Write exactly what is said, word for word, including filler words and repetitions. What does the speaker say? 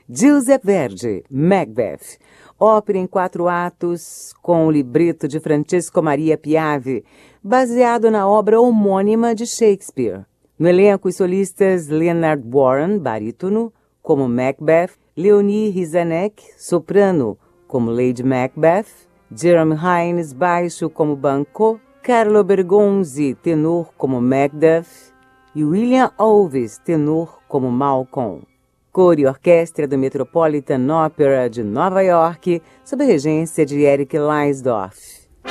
Giuseppe Verdi, Macbeth, ópera em quatro atos com o libreto de Francesco Maria Piave, baseado na obra homônima de Shakespeare. No elenco, os solistas Leonard Warren, barítono, como Macbeth, Leonie Rizanek, soprano, como Lady Macbeth, Jeremy Hines, baixo, como Banquo, Carlo Bergonzi, tenor, como Macduff, e William Alves, tenor, como Malcolm. Coro e orquestra do Metropolitan Opera de Nova York, sob a regência de Eric Leidorff.